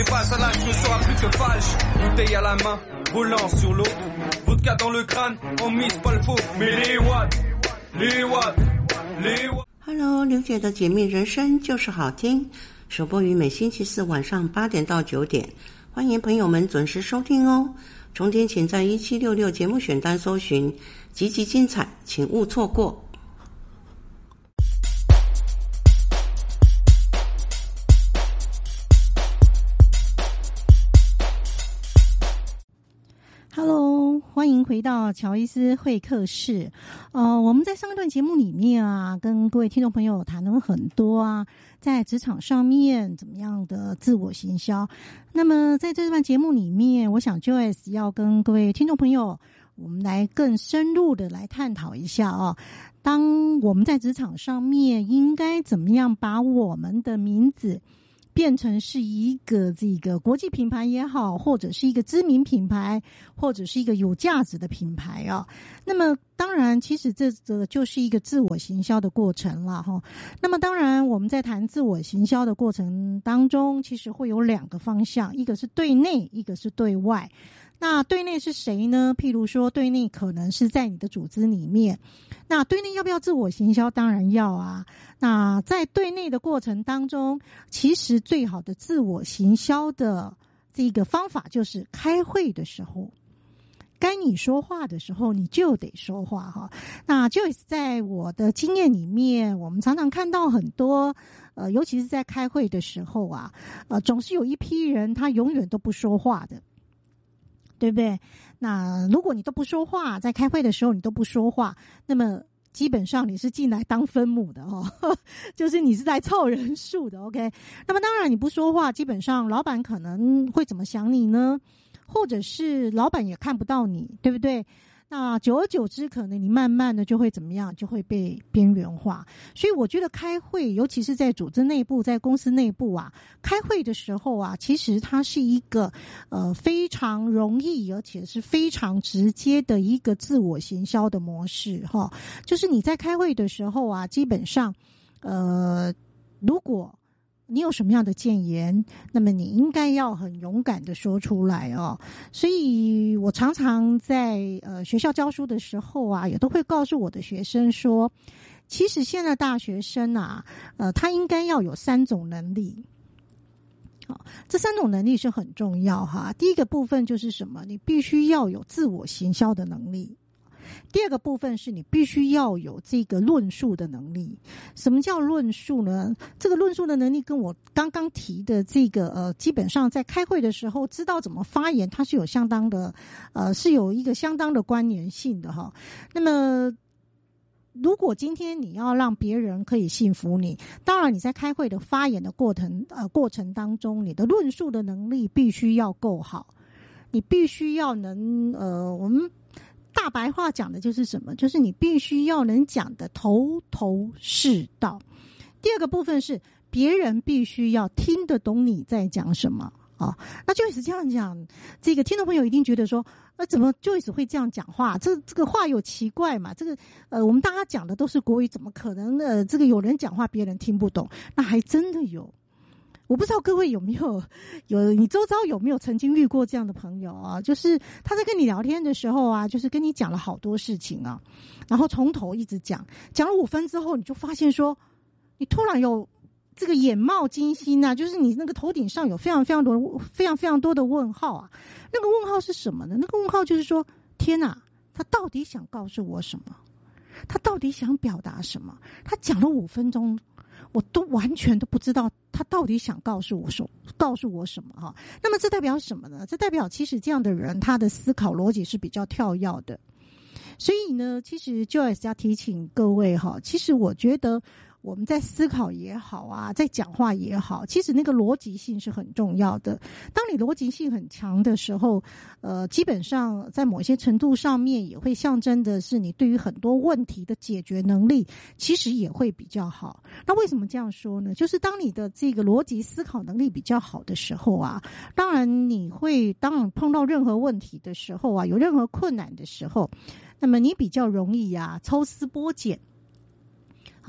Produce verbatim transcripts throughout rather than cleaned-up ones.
Face à l'âge ne sera plus que page. Bouteille à la main, volant sur l'eau. Vodka dans le crâne, on mise pas le faux. Mais les watts, les watts, les watts. Hello， 刘姐的解密人生就是好听，首播于每星期四晚上八点到九点，欢迎朋友们准时收听哦。重点请在一七六六节目选单搜寻，集集精彩，请勿错过。 Hello， 欢迎回到乔伊斯会客室。呃，我们在上一段节目里面啊，跟各位听众朋友谈了很多啊，在职场上面怎么样的自我行销。那么在这段节目里面，我想 Joyce 要跟各位听众朋友，我们来更深入的来探讨一下啊，当我们在职场上面应该怎么样把我们的名字变成是一个这个国际品牌也好，或者是一个知名品牌，或者是一个有价值的品牌啊。那么当然其实这这就是一个自我行销的过程了哈。那么当然我们在谈自我行销的过程当中，其实会有两个方向，一个是对内，一个是对外。那对内是谁呢？譬如说对内可能是在你的组织里面，那对内要不要自我行销？当然要啊。那在对内的过程当中，其实最好的自我行销的这个方法就是开会的时候，该你说话的时候你就得说话哈。那 Joyce 在我的经验里面，我们常常看到很多呃，尤其是在开会的时候啊，呃，总是有一批人他永远都不说话的，对不对？那如果你都不说话，在开会的时候你都不说话，那么基本上你是进来当分母的哦，就是你是在凑人数的 OK。 那么当然你不说话，基本上老板可能会怎么想你呢？或者是老板也看不到你，对不对？那久而久之，可能你慢慢的就会怎么样，就会被边缘化。所以我觉得开会，尤其是在组织内部，在公司内部啊，开会的时候啊，其实它是一个呃非常容易而且是非常直接的一个自我行销的模式哈。就是你在开会的时候啊，基本上呃如果你有什么样的建言，那么你应该要很勇敢的说出来哦。所以我常常在呃学校教书的时候啊，也都会告诉我的学生说，其实现在大学生啊，呃，他应该要有三种能力。好，这三种能力是很重要哈。第一个部分就是什么？你必须要有自我行销的能力。第二个部分是你必须要有这个论述的能力。什么叫论述呢？这个论述的能力跟我刚刚提的这个呃，基本上在开会的时候知道怎么发言，它是有相当的呃，是有一个相当的关联性的哈。那么如果今天你要让别人可以信服你，当然你在开会的发言的过程呃过程当中，你的论述的能力必须要够好，你必须要能呃我们大白话讲的就是什么？就是你必须要能讲的头头是道。第二个部分是别人必须要听得懂你在讲什么啊。那 Joyce 这样讲，这个听众朋友一定觉得说，呃，怎么 Joyce 会这样讲话？这这个话有奇怪嘛？这个呃，我们大家讲的都是国语，怎么可能呃，这个有人讲话别人听不懂？那还真的有。我不知道各位有没有有你周遭有没有曾经遇过这样的朋友啊？就是他在跟你聊天的时候啊，就是跟你讲了好多事情啊，然后从头一直讲，讲了五分之后，你就发现说，你突然有这个眼冒金星啊，就是你那个头顶上有非常非常多、非常非常多的问号啊。那个问号是什么呢？那个问号就是说，天哪，他到底想告诉我什么？他到底想表达什么？他讲了五分钟。我都完全都不知道他到底想告诉我什告诉我什么哈。那么这代表什么呢？这代表其实这样的人他的思考逻辑是比较跳跃的。所以呢，其实 Joyce 要提醒各位哈，其实我觉得我们在思考也好啊，在讲话也好，其实那个逻辑性是很重要的。当你逻辑性很强的时候，呃，基本上在某些程度上面也会象征的是你对于很多问题的解决能力其实也会比较好。那为什么这样说呢？就是当你的这个逻辑思考能力比较好的时候啊，当然你会当然碰到任何问题的时候啊，有任何困难的时候，那么你比较容易啊抽丝剥茧。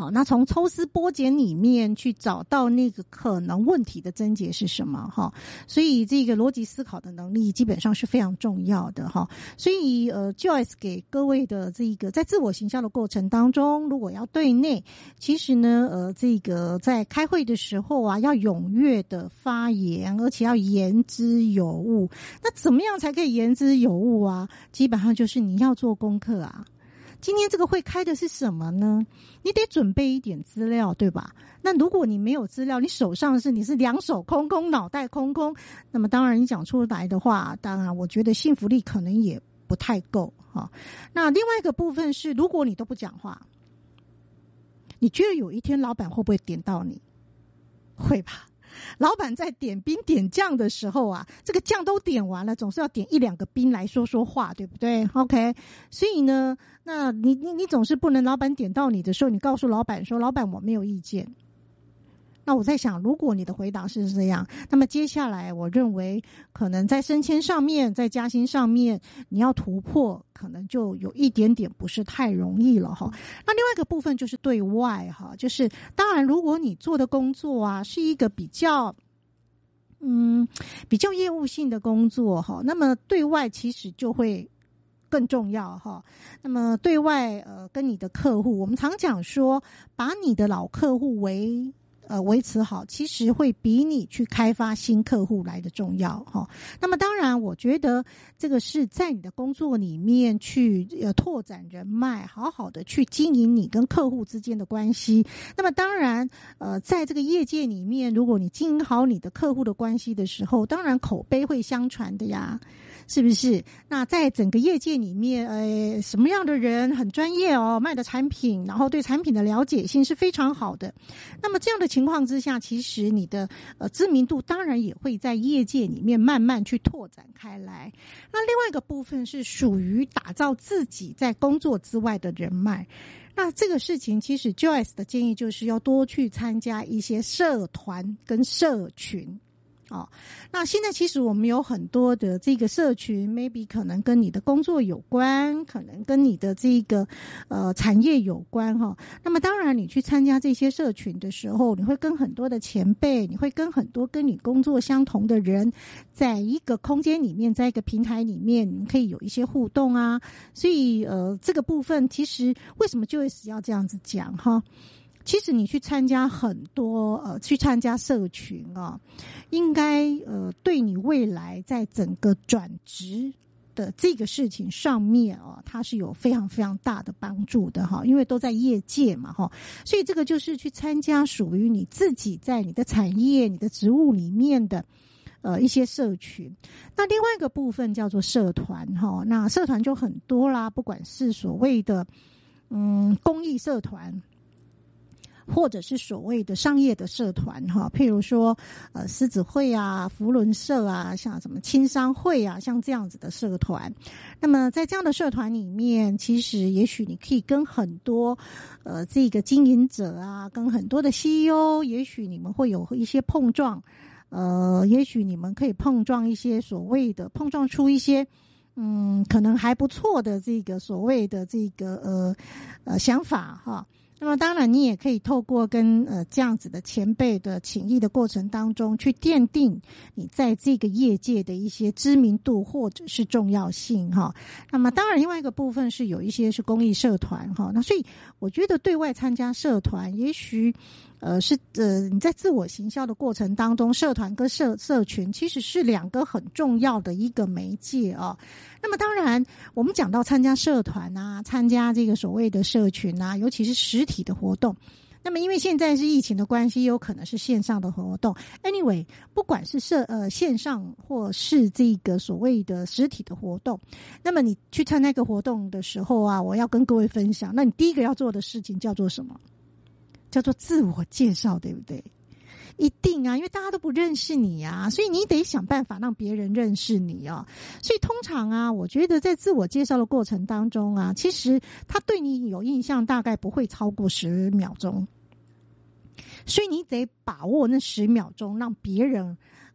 好，那从抽丝剥茧里面去找到那个可能问题的症结是什么哈，所以这个逻辑思考的能力基本上是非常重要的哈。所以呃 Joyce 给各位的这个在自我行销的过程当中，如果要对内，其实呢呃这个在开会的时候啊，要踊跃的发言，而且要言之有物。那怎么样才可以言之有物啊？基本上就是你要做功课啊。今天这个会开的是什么呢？你得准备一点资料，对吧？那如果你没有资料，你手上是你是两手空空，脑袋空空，那么当然你讲出来的话，当然我觉得信服力可能也不太够哈。那另外一个部分是，如果你都不讲话，你觉得有一天老板会不会点到你？会吧。老板在点兵点将的时候啊，这个将都点完了，总是要点一两个兵来说说话，对不对 ？OK， 所以呢，那你你你总是不能老板点到你的时候，你告诉老板说：“老板，我没有意见。”那我在想，如果你的回答是这样，那么接下来我认为可能在升迁上面，在加薪上面，你要突破，可能就有一点点不是太容易了哈。那另外一个部分就是对外哈，就是当然，如果你做的工作啊是一个比较嗯比较业务性的工作哈，那么对外其实就会更重要哈。那么对外呃跟你的客户，我们常讲说，把你的老客户为呃，维持好，其实会比你去开发新客户来的重要哈。那么当然，我觉得这个是在你的工作里面去呃拓展人脉，好好的去经营你跟客户之间的关系。那么当然，呃，在这个业界里面，如果你经营好你的客户的关系的时候，当然口碑会相传的呀。是不是？那在整个业界里面，呃，什么样的人很专业哦，卖的产品，然后对产品的了解性是非常好的。那么这样的情况之下，其实你的呃知名度当然也会在业界里面慢慢去拓展开来。那另外一个部分是属于打造自己在工作之外的人脉。那这个事情其实 Joyce 的建议就是要多去参加一些社团跟社群。哦，那现在其实我们有很多的这个社群 maybe 可能跟你的工作有关，可能跟你的这个呃产业有关哈。那么当然你去参加这些社群的时候，你会跟很多的前辈，你会跟很多跟你工作相同的人，在一个空间里面，在一个平台里面，你们可以有一些互动啊。所以呃这个部分其实为什么 Joyce 要这样子讲哈？其实你去参加很多呃，去参加社群啊，应该呃，对你未来在整个转职的这个事情上面啊，它是有非常非常大的帮助的哈，因为都在业界嘛哈，所以这个就是去参加属于你自己在你的产业、你的职务里面的呃一些社群。那另外一个部分叫做社团哈，那社团就很多啦，不管是所谓的嗯公益社团，或者是所谓的商业的社团哈，譬如说呃狮子会啊、福伦社啊，像什么青商会啊，像这样子的社团。那么在这样的社团里面，其实也许你可以跟很多呃这个经营者啊，跟很多的 C E O， 也许你们会有一些碰撞，呃，也许你们可以碰撞一些所谓的碰撞出一些嗯可能还不错的这个所谓的这个呃呃想法哈。那么当然你也可以透过跟呃这样子的前辈的请益的过程当中，去奠定你在这个业界的一些知名度或者是重要性哈。那么当然另外一个部分是有一些是公益社团哈。那所以我觉得对外参加社团，也许呃是呃你在自我行销的过程当中，社团跟社社群其实是两个很重要的一个媒介啊。那么当然我们讲到参加社团啊，参加这个所谓的社群啊，尤其是实体的活动，那么因为现在是疫情的关系，有可能是线上的活动。Anyway， 不管是社呃线上或是这个所谓的实体的活动，那么你去参加一个活动的时候啊，我要跟各位分享，那你第一个要做的事情叫做什么？叫做自我介绍，对不对？一定啊，因为大家都不认识你啊，所以你得想办法让别人认识你啊。所以通常啊，我觉得在自我介绍的过程当中啊，其实他对你有印象大概不会超过十秒钟，所以你得把握那十秒钟，让别人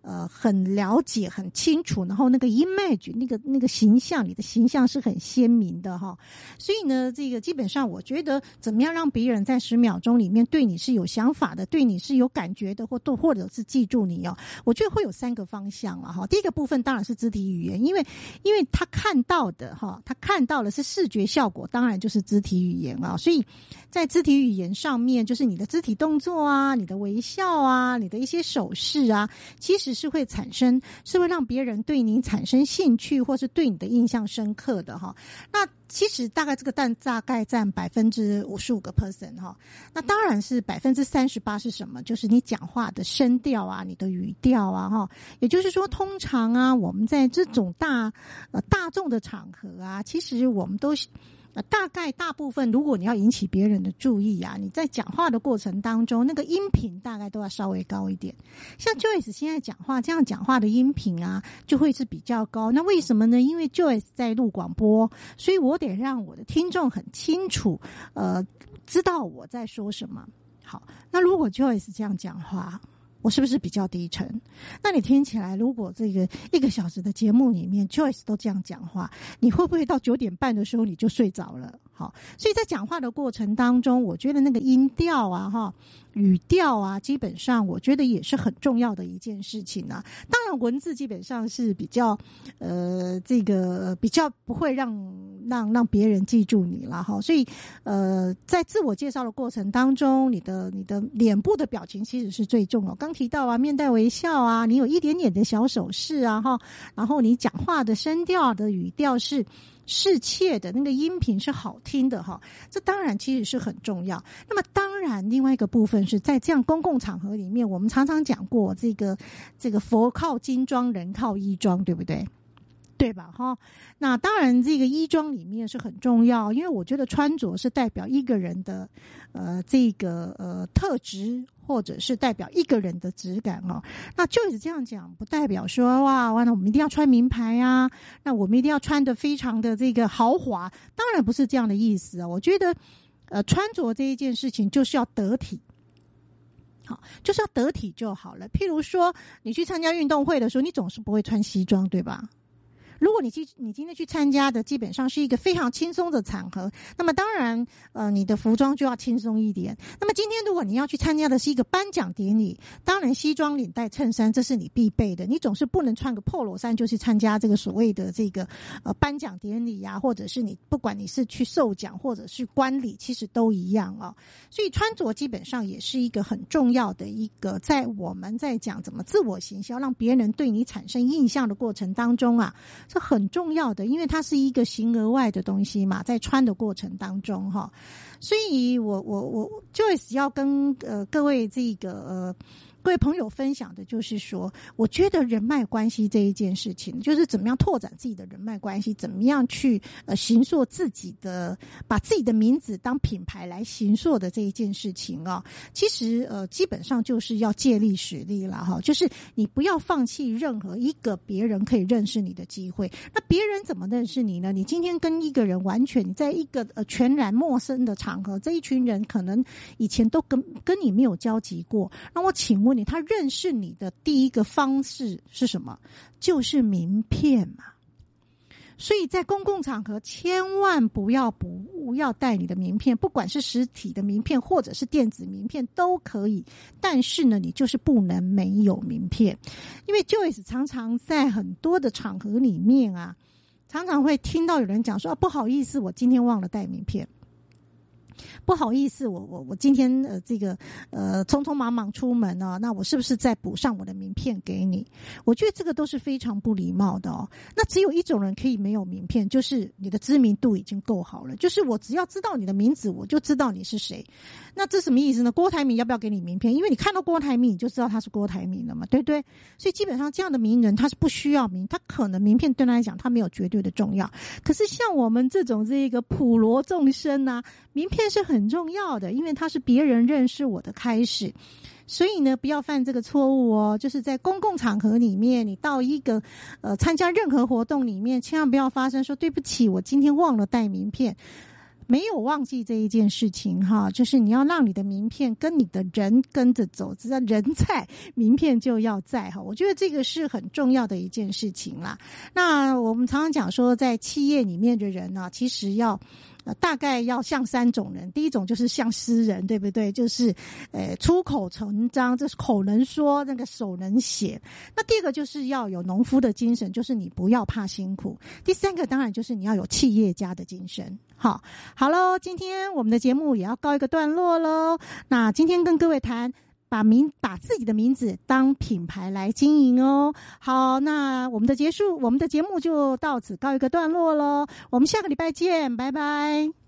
呃很了解、很清楚，然后那个 image 那个那个形象，你的形象是很鲜明的哈。所以呢，这个基本上我觉得怎么样让别人在十秒钟里面对你是有想法的，对你是有感觉的，或或者是记住你哦，我觉得会有三个方向了哈。第一个部分当然是肢体语言，因为因为他看到的哈，他看到的是视觉效果，当然就是肢体语言啊。所以在肢体语言上面，就是你的肢体动作啊，你的微笑啊，你的一些手势啊，其实是会产生，是会让别人对你产生兴趣，或是对你的印象深刻的哈。那其实大概这个占大概占百分之五十五个 percent 哈。那当然是百分之三十八是什么？就是你讲话的声调啊，你的语调啊哈。也就是说，通常啊，我们在这种大呃大众的场合啊，其实我们都呃，大概大部分，如果你要引起别人的注意啊，你在讲话的过程当中，那个音频大概都要稍微高一点。像 Joyce 现在讲话这样讲话的音频啊，就会是比较高。那为什么呢？因为 Joyce 在录广播，所以我得让我的听众很清楚，呃，知道我在说什么。好，那如果 Joyce 这样讲话，我是不是比较低沉？那你听起来，如果这个一个小时的节目里面 Joyce 都这样讲话，你会不会到九点半的时候你就睡着了？好，所以在讲话的过程当中，我觉得那个音调啊，哈，语调啊，基本上我觉得也是很重要的一件事情啊。当然，文字基本上是比较，呃，这个比较不会让让让别人记住你了哈。所以，呃，在自我介绍的过程当中，你的你的脸部的表情其实是最重要。刚提到啊，面带微笑啊，你有一点点的小手势啊，哈，然后你讲话的声调的语调是适切的，那个音频是好听的哈，这当然其实是很重要。那么当然另外一个部分是在这样公共场合里面，我们常常讲过这个这个佛靠金装，人靠衣装，对不对？对吧哈？那当然这个衣装里面是很重要，因为我觉得穿着是代表一个人的呃这个呃特质，或者是代表一个人的质感哦。那就是这样讲，不代表说哇哇那我们一定要穿名牌啊，那我们一定要穿得非常的这个豪华，当然不是这样的意思啊。我觉得呃穿着这一件事情就是要得体。好，就是要得体就好了。譬如说你去参加运动会的时候，你总是不会穿西装，对吧？如果你去你今天去参加的基本上是一个非常轻松的场合，那么当然呃你的服装就要轻松一点。那么今天如果你要去参加的是一个颁奖典礼，当然西装领带衬衫这是你必备的，你总是不能穿个 polo 衫就去参加这个所谓的这个呃颁奖典礼啊，或者是你不管你是去受奖或者是观礼，其实都一样哦。所以穿着基本上也是一个很重要的一个，在我们在讲怎么自我行销让别人对你产生印象的过程当中啊，是很重要的，因为它是一个形而外的东西嘛，在穿的过程当中哈，所以我我我 Joyce 要跟呃各位这个呃各位朋友分享的就是说，我觉得人脉关系这一件事情，就是怎么样拓展自己的人脉关系，怎么样去呃形塑自己的，把自己的名字当品牌来形塑的这一件事情啊，其实呃基本上就是要借力使力了哈，就是你不要放弃任何一个别人可以认识你的机会。那别人怎么认识你呢？你今天跟一个人完全你在一个呃全然陌生的场合，这一群人可能以前都跟跟你没有交集过，那我请问你，他认识你的第一个方式是什么？就是名片嘛。所以在公共场合千万不要不要带你的名片，不管是实体的名片或者是电子名片都可以，但是呢你就是不能没有名片。因为 Joyce 常常在很多的场合里面啊，常常会听到有人讲说、啊、不好意思我今天忘了带名片，不好意思，我我我今天呃这个呃匆匆忙忙出门啊，那我是不是再补上我的名片给你？我觉得这个都是非常不礼貌的哦。那只有一种人可以没有名片，就是你的知名度已经够好了，就是我只要知道你的名字，我就知道你是谁。那这什么意思呢？郭台铭要不要给你名片？因为你看到郭台铭，你就知道他是郭台铭了嘛，对不对？所以基本上这样的名人他是不需要名，他可能名片对他来讲他没有绝对的重要。可是像我们这种这个普罗众生啊，名片是很重要的，因为它是别人认识我的开始。所以呢不要犯这个错误哦，就是在公共场合里面，你到一个呃参加任何活动里面，千万不要发生说对不起我今天忘了带名片。 没有忘记这一件事情哈，就是你要让你的名片跟你的人跟着走，只要人在，名片就要在哈。我觉得这个是很重要的一件事情啦。那我们常常讲说，在企业里面的人呢，其实要呃，大概要像三种人，第一种就是像诗人，对不对？就是呃出口成章，这是口能说，那个手能写。那第二个就是要有农夫的精神，就是你不要怕辛苦。第三个当然就是你要有企业家的精神。好，好喽，今天我们的节目也要告一个段落喽。那今天跟各位谈把名把自己的名字当品牌来经营哦。好，那我们的结束，我们的节目就到此告一个段落咯。我们下个礼拜见，拜拜。